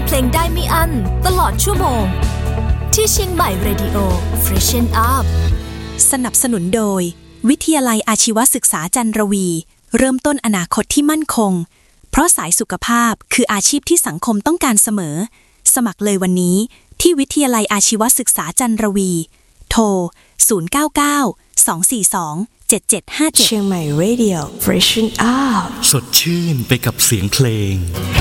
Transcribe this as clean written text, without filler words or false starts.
เพลงได้ไม่อั้นตลอดชั่วโมงที่เชียงใหม่ Radio Freshen Up สนับสนุนโดยวิทยาลัยอาชีวศึกษาจันทวี เริ่มต้นอนาคตที่มั่นคงเพราะสายสุขภาพคืออาชีพที่สังคมต้องการเสมอสมัครเลยวันนี้ที่วิทยาลัยอาชีวศึกษาจันทวีโทร099-242-7757 เชียงใหม่ Radio Freshen Up สดชื่นไปกับเสียงเพลง